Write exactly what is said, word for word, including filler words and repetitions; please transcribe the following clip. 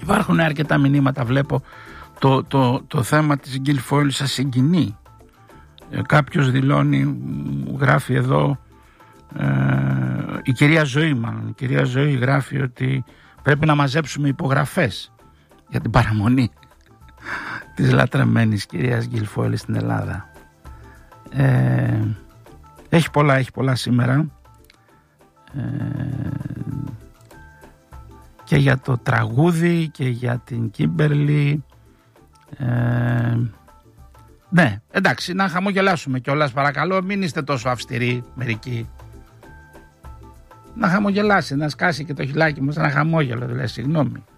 Υπάρχουν αρκετά μηνύματα, βλέπω. Το, το, το θέμα της Guilfoyle σας συγκινεί. Ε, κάποιος δηλώνει, μου γράφει εδώ, ε, η κυρία Ζωή μάλλον, η κυρία Ζωή γράφει ότι πρέπει να μαζέψουμε υπογραφές για την παραμονή της λατρεμένης κυρίας Guilfoyle στην Ελλάδα. Ε, έχει πολλά, έχει πολλά σήμερα. Ε, και για το τραγούδι και για την Κίμπερλι. Ε, ναι, εντάξει, να χαμογελάσουμε κιόλας, παρακαλώ, μην είστε τόσο αυστηροί μερικοί. Να χαμογελάσει, να σκάσει και το χιλάκι μας ένα χαμόγελο, δηλαδή, συγγνώμη.